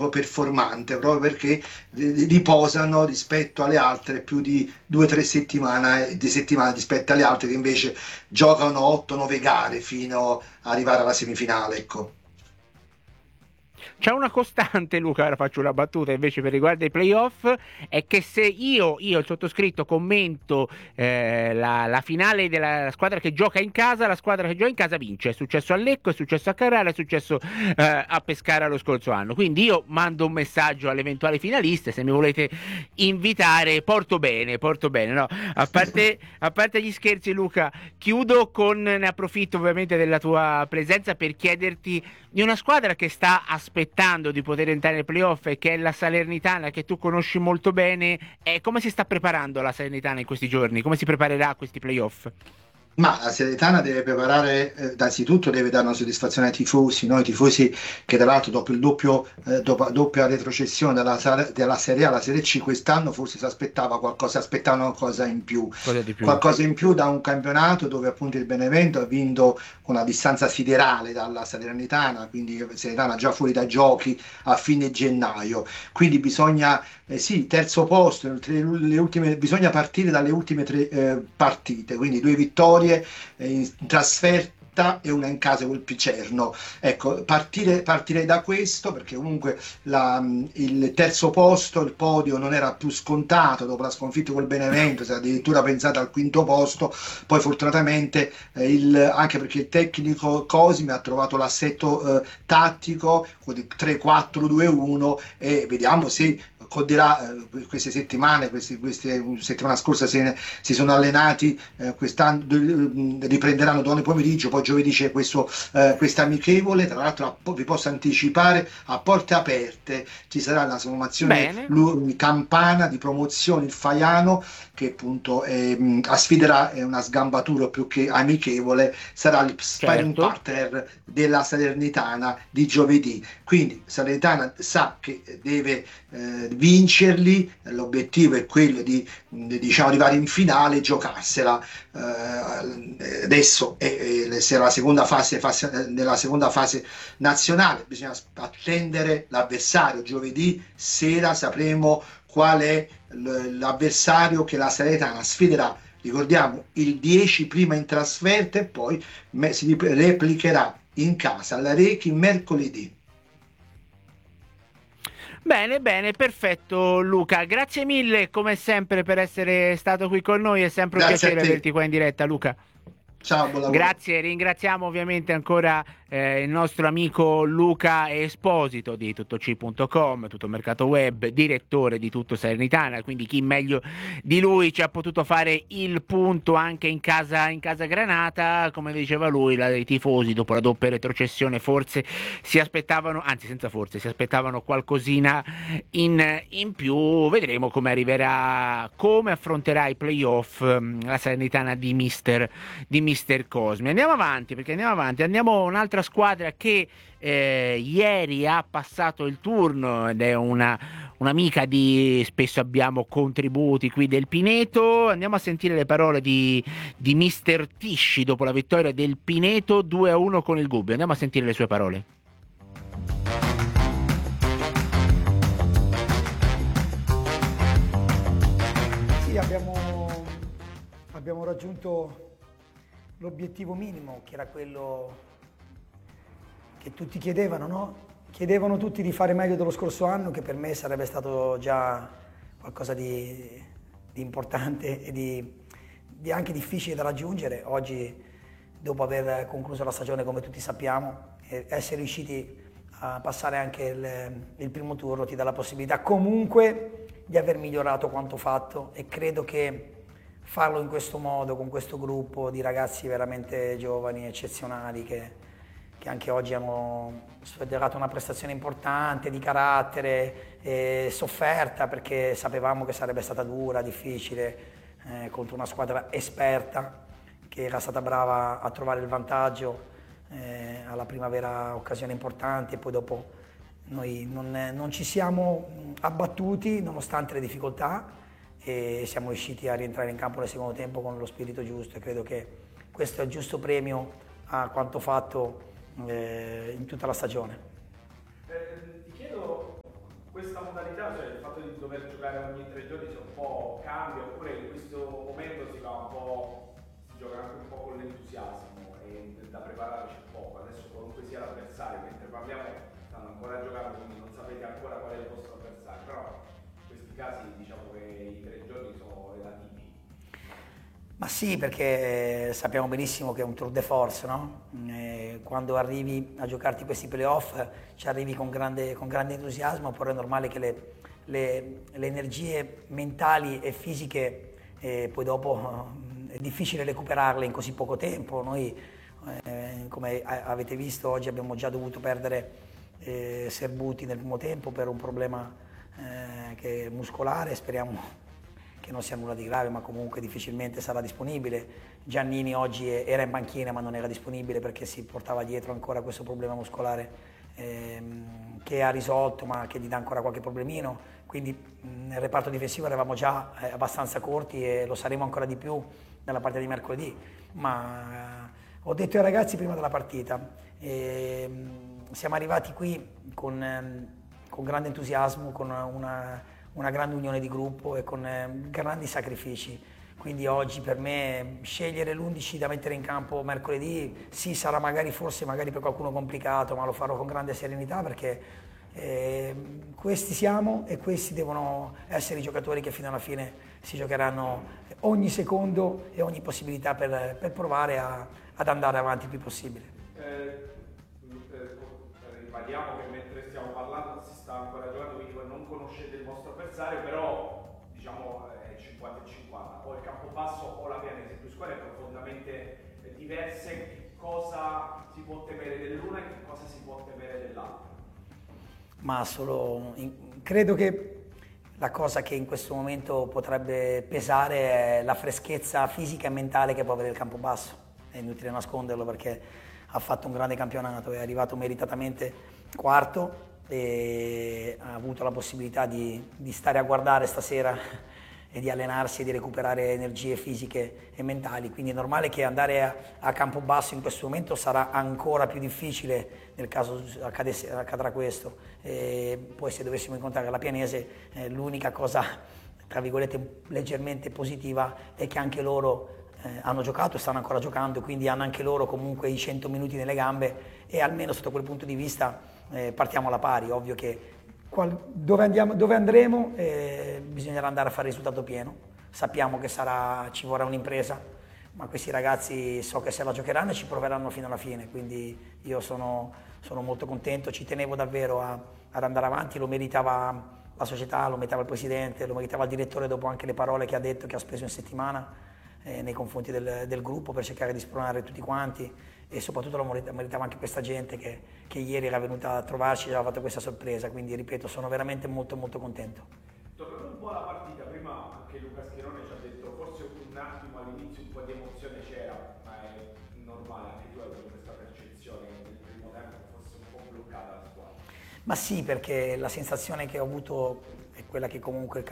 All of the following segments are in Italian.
poco performante, proprio perché riposano rispetto alle altre più di 2 o 3 settimane rispetto alle altre che invece giocano 8 o 9 gare fino ad arrivare alla semifinale, ecco. C'è una costante, Luca, ora faccio una battuta invece per riguardo ai playoff, è che se io il sottoscritto, commento la finale della squadra che gioca in casa, la squadra che gioca in casa vince. È successo a Lecco, è successo a Carrara, è successo a Pescara lo scorso anno. Quindi io mando un messaggio alle eventuali finaliste, se mi volete invitare, porto bene, no? A parte gli scherzi, Luca, chiudo ne approfitto ovviamente della tua presenza per chiederti di una squadra che sta aspettando di poter entrare nei playoff e che è la Salernitana, che tu conosci molto bene. E come si sta preparando la Salernitana in questi giorni? Come si preparerà a questi playoff? Ma la Salernitana deve preparare, innanzitutto deve dare una soddisfazione ai tifosi, no? I tifosi che tra l'altro dopo il doppio, doppia retrocessione della Serie A alla Serie C quest'anno forse si aspettava qualcosa, aspettavano qualcosa in più. Cosa di più? Qualcosa in più da un campionato dove appunto il Benevento ha vinto con una distanza siderale dalla Salernitana, quindi Salernitana già fuori dai giochi a fine gennaio. Quindi bisogna, sì, terzo posto, bisogna partire dalle ultime 3 partite, quindi 2 vittorie in trasferta e una in casa col Picerno. Ecco, partirei da questo perché comunque il terzo posto, il podio non era più scontato dopo la sconfitta col Benevento, si era addirittura pensato al quinto posto, poi fortunatamente anche perché il tecnico Cosimi ha trovato l'assetto tattico, 3-4-2-1 e vediamo se conterà queste settimane, queste settimana scorsa si sono allenati, quest'anno riprenderanno domani pomeriggio, poi giovedì c'è questa amichevole, tra l'altro vi posso anticipare a porte aperte ci sarà la formazione Bene, campana di promozione, il Faiano, che appunto sfiderà una sgambatura più che amichevole, sarà il sparring certo. partner della Salernitana di giovedì. Quindi Salernitana sa che deve vincerli, l'obiettivo è quello diciamo, arrivare in finale e giocarsela. Adesso se la seconda nella seconda fase nazionale bisogna attendere l'avversario. Giovedì sera sapremo qual è l'avversario che la Salernitana sfiderà. Ricordiamo il 10 prima in trasferta e poi si replicherà in casa alla Rechi mercoledì. Bene, bene, perfetto Luca. Grazie mille come sempre per essere stato qui con noi, è sempre un Grazie a piacere te. averti qua in diretta, Luca. Ciao, buon lavoro. Grazie, ringraziamo ovviamente ancora il nostro amico Luca Esposito di tuttoc.com, tutto mercato web, direttore di Tutto Salernitana, quindi chi meglio di lui ci ha potuto fare il punto anche in casa Granata, come diceva lui, i tifosi dopo la doppia retrocessione forse si aspettavano, anzi senza forse, si aspettavano qualcosina in più, vedremo come arriverà, come affronterà i playoff la Salernitana di Mister Cosmi. Andiamo avanti perché andiamo a un'altra squadra che ieri ha passato il turno ed è un'amica di spesso abbiamo contributi qui del Pineto. Andiamo a sentire le parole di Mister Tisci dopo la vittoria del Pineto 2-1 con il Gubbio. Andiamo a sentire le sue parole. Sì, abbiamo raggiunto l'obiettivo minimo, che era quello che tutti chiedevano, no? Chiedevano tutti di fare meglio dello scorso anno, che per me sarebbe stato già qualcosa di importante e di anche difficile da raggiungere. Oggi, dopo aver concluso la stagione come tutti sappiamo, essere riusciti a passare anche il primo turno ti dà la possibilità comunque di aver migliorato quanto fatto, e credo che farlo in questo modo, con questo gruppo di ragazzi veramente giovani, eccezionali, che anche oggi hanno sfoderato una prestazione importante, di carattere, sofferta, perché sapevamo che sarebbe stata dura, difficile, contro una squadra esperta, che era stata brava a trovare il vantaggio alla prima vera occasione importante, e poi dopo noi non ci siamo abbattuti nonostante le difficoltà, e siamo riusciti a rientrare in campo nel secondo tempo con lo spirito giusto, e credo che questo è il giusto premio a quanto fatto in tutta la stagione. Ti chiedo modalità, cioè il fatto di dover giocare ogni 3 giorni si un po' cambia, oppure in questo momento si gioca anche un po' con l'entusiasmo e da preparare c'è poco, adesso qualunque sia l'avversario, mentre parliamo stanno ancora giocando, quindi non sapete ancora qual è il vostro avversario, però in questi casi diciamo che i 3 giorni sono relativi. Ma sì, perché sappiamo benissimo che è un tour de force, no? Quando arrivi a giocarti questi playoff ci arrivi con grande entusiasmo, però è normale che le energie mentali e fisiche poi dopo è difficile recuperarle in così poco tempo. Noi, come avete visto, oggi abbiamo già dovuto perdere Serbuti nel primo tempo per un problema che è muscolare, speriamo che non sia nulla di grave, ma comunque difficilmente sarà disponibile. Giannini oggi era in panchina ma non era disponibile perché si portava dietro ancora questo problema muscolare che ha risolto ma che gli dà ancora qualche problemino, quindi nel reparto difensivo eravamo già abbastanza corti e lo saremo ancora di più nella partita di mercoledì, ma ho detto ai ragazzi prima della partita, siamo arrivati qui con grande entusiasmo, con una grande unione di gruppo e con grandi sacrifici. Quindi oggi per me scegliere l'11 da mettere in campo mercoledì, sì, sarà forse per qualcuno complicato, ma lo farò con grande serenità perché questi siamo e questi devono essere i giocatori che fino alla fine si giocheranno ogni secondo e ogni possibilità per provare ad andare avanti il più possibile. Ribadiamo che mentre stiamo parlando si sta ancora giocando, quindi voi non conoscete il vostro avversario, però diciamo è 50 e 50, o il Campobasso o la Pianese, due squadre profondamente diverse. Che cosa si può temere dell'una e che cosa si può temere dell'altra? Ma credo che la cosa che in questo momento potrebbe pesare è la freschezza fisica e mentale che può avere il Campobasso. È inutile nasconderlo perché ha fatto un grande campionato, è arrivato meritatamente quarto e ha avuto la possibilità di stare a guardare stasera e di allenarsi e di recuperare energie fisiche e mentali, quindi è normale che andare a Campobasso in questo momento sarà ancora più difficile nel caso accadrà questo. Poi se dovessimo incontrare la Pianese, l'unica cosa tra virgolette leggermente positiva è che anche loro hanno giocato e stanno ancora giocando, quindi hanno anche loro comunque i 100 minuti nelle gambe e almeno sotto quel punto di vista partiamo alla pari. Ovvio che dove andremo bisognerà andare a fare il risultato pieno, sappiamo che ci vorrà un'impresa, ma questi ragazzi so che se la giocheranno e ci proveranno fino alla fine, quindi io sono molto contento, ci tenevo davvero ad andare avanti, lo meritava la società, lo meritava il presidente, lo meritava il direttore dopo anche le parole che ha detto, che ha speso in settimana nei confronti del gruppo per cercare di spronare tutti quanti e soprattutto lo meritava anche questa gente che ieri era venuta a trovarci e aveva fatto questa sorpresa, quindi ripeto sono veramente molto molto contento. Tornando un po' alla partita, prima anche Luca Schierone ci ha detto forse un attimo all'inizio un po' di emozione c'era, ma è normale, anche tu hai avuto questa percezione che nel primo tempo fosse un po' bloccata la squadra. Ma sì, perché la sensazione che ho avuto è quella che comunque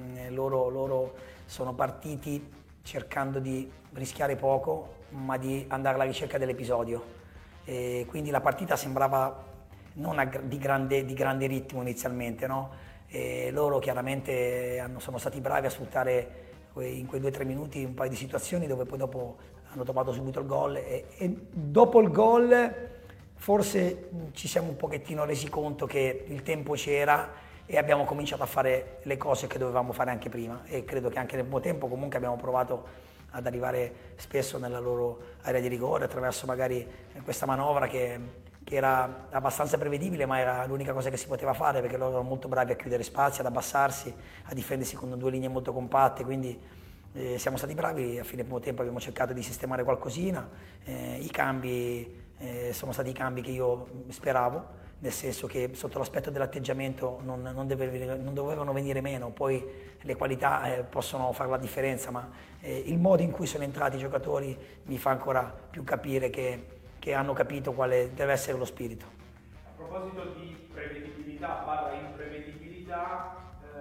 loro sono partiti cercando di rischiare poco, ma di andare alla ricerca dell'episodio. Quindi la partita sembrava non di grande ritmo inizialmente, no? Loro chiaramente sono stati bravi a sfruttare in quei 2 o 3 minuti un paio di situazioni dove poi dopo hanno trovato subito il gol e dopo il gol forse ci siamo un pochettino resi conto che il tempo c'era e abbiamo cominciato a fare le cose che dovevamo fare anche prima e credo che anche nel primo tempo comunque abbiamo provato ad arrivare spesso nella loro area di rigore attraverso magari questa manovra che era abbastanza prevedibile, ma era l'unica cosa che si poteva fare perché loro erano molto bravi a chiudere spazi, ad abbassarsi, a difendersi con 2 linee molto compatte, quindi siamo stati bravi, a fine primo tempo abbiamo cercato di sistemare qualcosina, i cambi sono stati i cambi che io speravo, nel senso che sotto l'aspetto dell'atteggiamento non dovevano venire meno, poi le qualità possono fare la differenza, ma il modo in cui sono entrati i giocatori mi fa ancora più capire che hanno capito quale deve essere lo spirito. A proposito di prevedibilità / imprevedibilità,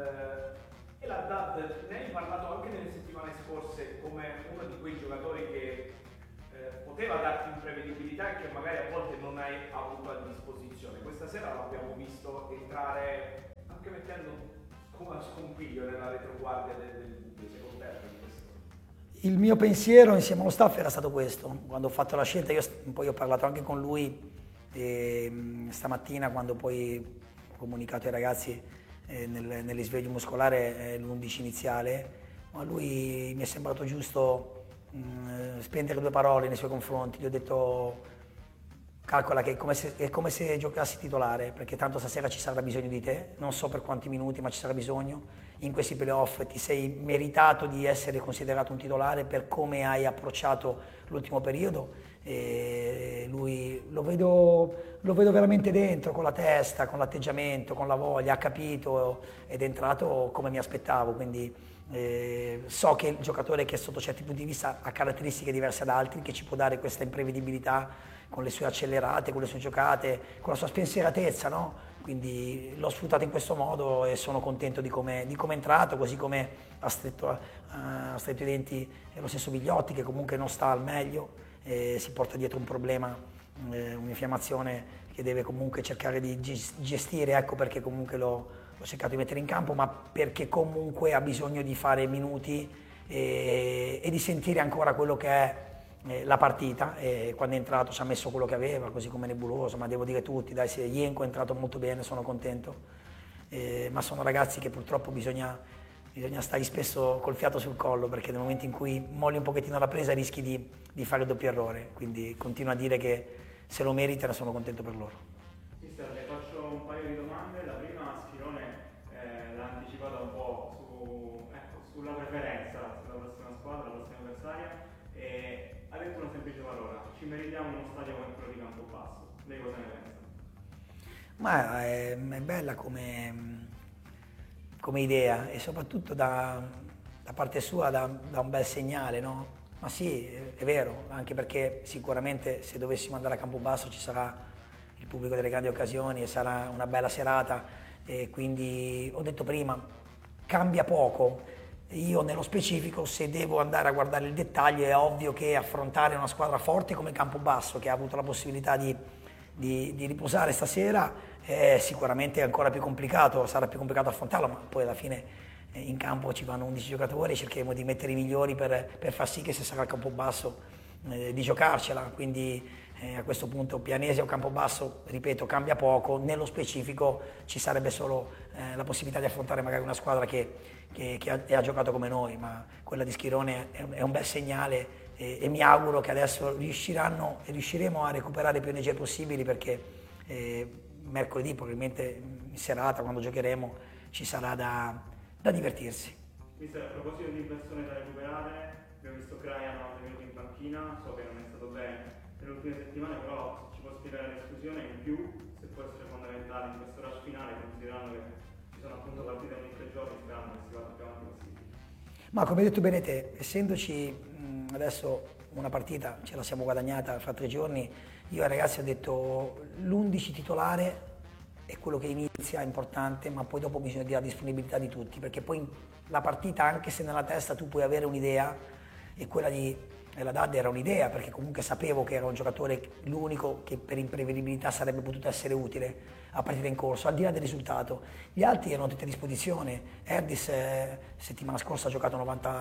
e la DAD ne hai parlato anche nelle settimane scorse come uno di quei giocatori che poteva darti imprevedibilità e che magari a volte non hai avuto a disposizione. Questa sera l'abbiamo visto entrare anche mettendo come a scompiglio nella retroguardia del secondo tempo. Il mio pensiero insieme allo staff era stato questo, quando ho fatto la scelta, io poi ho parlato anche con lui stamattina quando poi ho comunicato ai ragazzi nel risveglio muscolare l'11 iniziale, ma a lui mi è sembrato giusto spendere 2 parole nei suoi confronti, gli ho detto calcola che è come se giocassi titolare, perché tanto stasera ci sarà bisogno di te, non so per quanti minuti, ma ci sarà bisogno. In questi playoff ti sei meritato di essere considerato un titolare per come hai approcciato l'ultimo periodo. E lui lo vedo veramente dentro, con la testa, con l'atteggiamento, con la voglia, ha capito ed è entrato come mi aspettavo. Quindi so che è il giocatore che sotto certi punti di vista ha caratteristiche diverse da altri, che ci può dare questa imprevedibilità con le sue accelerate, con le sue giocate, con la sua spensieratezza, no? Quindi l'ho sfruttato in questo modo e sono contento di come è entrato, così come ha stretto i denti lo stesso Vigliotti, che comunque non sta al meglio, si porta dietro un problema, un'infiammazione che deve comunque cercare di gestire, ecco perché comunque l'ho cercato di mettere in campo, ma perché comunque ha bisogno di fare minuti e di sentire ancora quello che è la partita. E quando è entrato ci ha messo quello che aveva, così come Nebuloso, ma devo dire tutti, dai, se Jenko è entrato molto bene, sono contento, ma sono ragazzi che purtroppo bisogna stare spesso col fiato sul collo, perché nel momento in cui molli un pochettino la presa rischi di fare il doppio errore, quindi continuo a dire che se lo meritano, sono contento per loro. Mister, le faccio un paio di domande. La prima, Schirone l'ha anticipata un po' sulla preferenza, sulla prossima squadra, la prossima avversaria, e ha detto una semplice parola: ci meritiamo uno stadio come quello di Campobasso. Lei cosa ne pensa? Ma è bella come idea, e soprattutto da parte sua dà un bel segnale, no? Ma sì, è vero, anche perché sicuramente se dovessimo andare a Campobasso ci sarà il pubblico delle grandi occasioni e sarà una bella serata, e quindi ho detto prima, cambia poco. Io nello specifico, se devo andare a guardare il dettaglio, è ovvio che affrontare una squadra forte come Campobasso, che ha avuto la possibilità di riposare stasera, è sicuramente ancora più complicato, sarà più complicato affrontarlo, ma poi alla fine in campo ci vanno 11 giocatori, cercheremo di mettere i migliori per far sì che se sarà a Campobasso di giocarcela, quindi a questo punto Pianesi o Campobasso, ripeto, cambia poco. Nello specifico ci sarebbe solo la possibilità di affrontare magari una squadra che ha giocato come noi, ma quella di Schirone è un bel segnale, e mi auguro che adesso riusciremo a recuperare più energie possibili, perché mercoledì probabilmente in serata, quando giocheremo, ci sarà da divertirsi. Mister, a proposito di persone da recuperare, abbiamo visto Craiano è venuto in panchina, so che non è stato bene nelle ultime settimane, però ci può spiegare l'esclusione in più, se può essere fondamentale in questo rush finale, considerando che ci sono appunto partite ogni 3 giorni, sperando che si vada più avanti possibile. Ma come hai detto bene te, essendoci adesso una partita, ce la siamo guadagnata fra 3 giorni, io ai ragazzi ho detto l'11 titolare è quello che inizia, è importante, ma poi dopo bisogna dire la disponibilità di tutti, perché poi la partita, anche se nella testa tu puoi avere un'idea, e quella di Eladad era un'idea, perché comunque sapevo che era un giocatore l'unico che per imprevedibilità sarebbe potuto essere utile a partita in corso, al di là del risultato. Gli altri erano tutti a disposizione. Erdis settimana scorsa ha giocato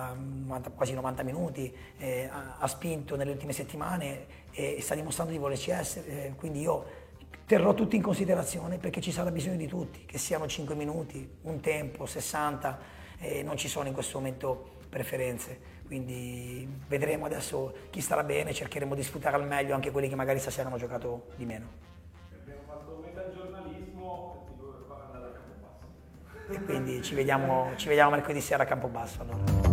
quasi 90 minuti, ha spinto nelle ultime settimane e sta dimostrando di volerci essere, quindi io terrò tutti in considerazione, perché ci sarà bisogno di tutti, che siano 5 minuti, un tempo, 60, non ci sono in questo momento preferenze. Quindi vedremo adesso chi starà bene, cercheremo di sfruttare al meglio anche quelli che magari stasera hanno giocato di meno. Abbiamo fatto metà giornalismo e ti dovevo andare a Campobasso. E quindi ci vediamo mercoledì sera a Campobasso allora.